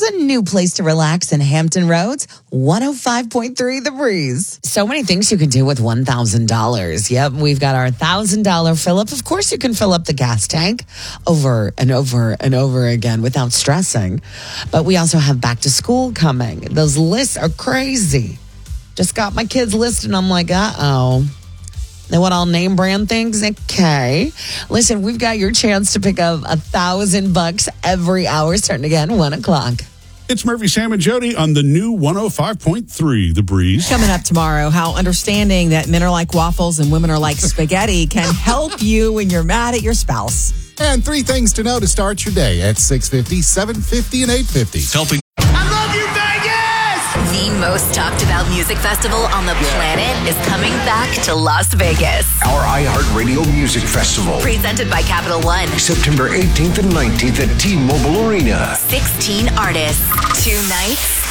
a new place to relax in Hampton Roads, 105.3 The Breeze. So many things you can do with $1,000. Yep, we've got our $1,000 fill-up. Of course, you can fill up the gas tank over and over and over again without stressing. But we also have back to school coming. Those lists are crazy. Just got my kids list and I'm like, uh-oh. They want all name brand things? Okay. Listen, we've got your chance to pick up $1,000 every hour starting again 1 o'clock. It's Murphy, Sam, and Jody on the new 105.3 The Breeze. Coming up tomorrow, how understanding that men are like waffles and women are like spaghetti can help you when you're mad at your spouse. And 3 things to know to start your day at 6:50, 7:50, and 8:50. Helping. The most talked about music festival on the planet is coming back to Las Vegas. Our iHeartRadio Music Festival. Presented by Capital One. September 18th and 19th at T-Mobile Arena. 16 artists, 2 nights,